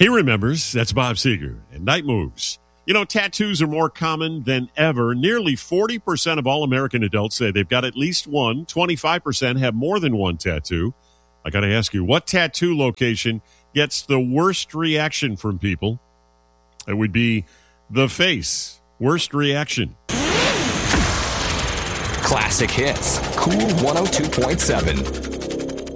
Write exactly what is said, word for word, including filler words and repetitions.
He remembers. That's Bob Seger and Night Moves. You know, tattoos are more common than ever. Nearly forty percent of all American adults say they've got at least one. twenty-five percent have more than one tattoo. I got to ask you, what tattoo location gets the worst reaction from people? It would be the face. Worst reaction. Classic hits. Cool one oh two point seven.